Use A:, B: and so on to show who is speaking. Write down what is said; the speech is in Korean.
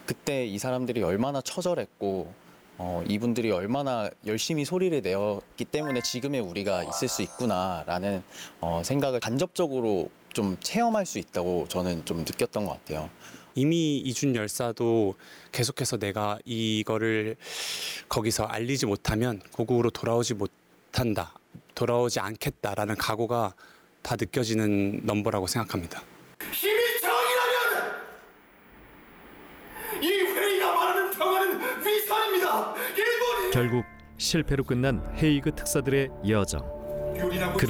A: 그때 이 사람들이 얼마나 처절했고 이분들이 얼마나 열심히 소리를 내었기 때문에 지금의 우리가 있을 수 있구나라는 생각을 간접적으로 좀 체험할 수 있다고 저는 좀 느꼈던 것 같아요.
B: 이미 이준 열사도 계속해서 내가 이거를 거기서 알리지 못하면 고국으로 돌아오지 않겠다라는 각오가 다 느껴지는 넘버라고 생각합니다.
C: 힘이 정이라면 이 회의가 말하는 평화는 위선입니다. 일본이
D: 결국 실패로 끝난 헤이그 특사들의 여정.